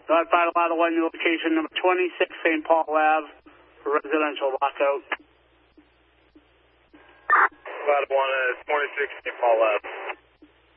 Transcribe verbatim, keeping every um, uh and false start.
Notified Lotto one, your location number twenty-six, Saint Paul Ave, residential lockout. Lotto one, uh, twenty-six, Saint Paul Ave.